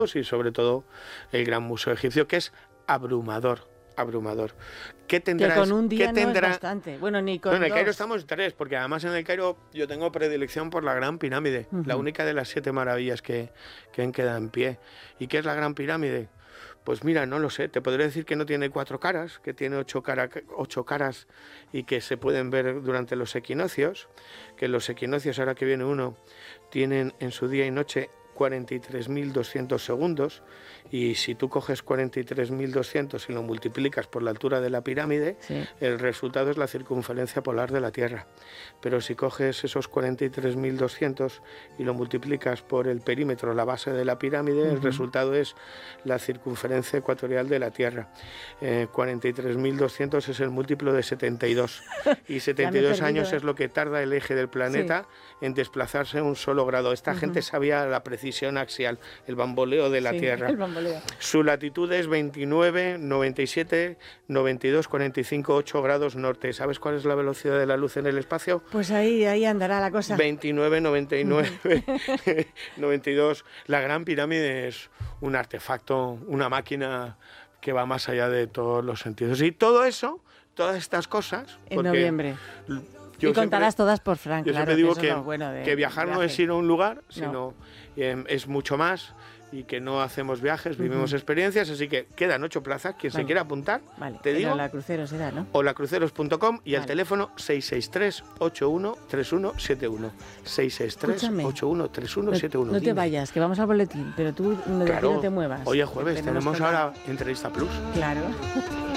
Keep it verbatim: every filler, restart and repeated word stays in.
y sobre todo el Gran Museo Egipcio, que es abrumador. abrumador. ¿Qué tendrá? Que con un día ¿qué tendrá? No es bastante. Bueno, ni con no, en el dos. Cairo estamos tres, porque además en el Cairo yo tengo predilección por la Gran Pirámide, uh-huh. la única de las siete maravillas que, que han quedado en pie. ¿Y qué es la Gran Pirámide? Pues mira, no lo sé, te podría decir que no tiene cuatro caras, que tiene ocho, cara, ocho caras y que se pueden ver durante los equinoccios, que los equinoccios, ahora que viene uno, tienen en su día y noche cuarenta y tres mil doscientos segundos, y si tú coges cuarenta y tres mil doscientos y lo multiplicas por la altura de la pirámide, sí. el resultado es la circunferencia polar de la Tierra. Pero si coges esos cuarenta y tres mil doscientos y lo multiplicas por el perímetro, la base de la pirámide, uh-huh. el resultado es la circunferencia ecuatorial de la Tierra. Eh, cuarenta y tres mil doscientos es el múltiplo de setenta y dos, y setenta y dos perdido, años ¿eh? es lo que tarda el eje del planeta sí. en desplazarse un solo grado. Esta uh-huh. gente sabía la precisión axial, el bamboleo de la sí, Tierra. El bamboleo. Su latitud es veintinueve, noventa y siete, noventa y dos, cuarenta y cinco, ocho grados norte. ¿Sabes cuál es la velocidad de la luz en el espacio? Pues ahí, ahí andará la cosa. veintinueve, noventa y nueve, noventa y dos. La Gran Pirámide es un artefacto, una máquina que va más allá de todos los sentidos. Y todo eso, todas estas cosas... En noviembre. Yo y contarás siempre, todas por Frank, yo claro, siempre digo que, que, es lo bueno de, que viajar no es ir a un lugar, sino no. eh, es mucho más, y que no hacemos viajes, vivimos uh-huh. experiencias, así que quedan ocho plazas, quien vale. se quiera apuntar, vale. te digo. La Cruceros será, ¿no? O lacruceros punto com y vale. el teléfono seis seis tres, ocho uno tres uno siete uno. seis seis tres, ocho uno tres uno siete uno. No, no te vayas, que vamos al boletín, pero tú no, claro. no te muevas. Hoy es jueves, tenemos, tenemos ahora Entrevista Plus. Claro.